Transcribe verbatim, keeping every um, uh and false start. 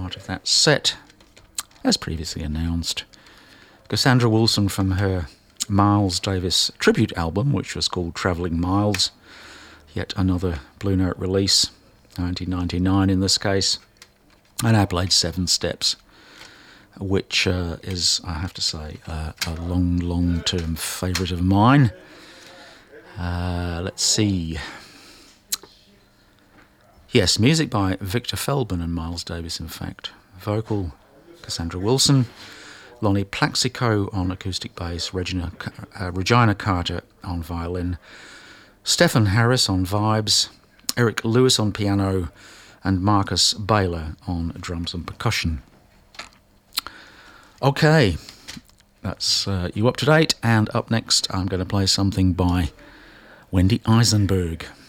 part of that set, as previously announced. Cassandra Wilson from her Miles Davis tribute album, which was called Travelling Miles, yet another Blue Note release, nineteen ninety-nine in this case, and I played Seven Steps, which uh, is, I have to say, uh, a long, long-term favourite of mine. Uh, let's see. Yes, music by Victor Feldman and Miles Davis, in fact. Vocal, Cassandra Wilson. Lonnie Plaxico on acoustic bass. Regina, uh, Regina Carter on violin. Stephen Harris on vibes. Eric Lewis on piano. And Marcus Baylor on drums and percussion. Okay, that's uh, you up to date. And up next, I'm going to play something by Wendy Eisenberg.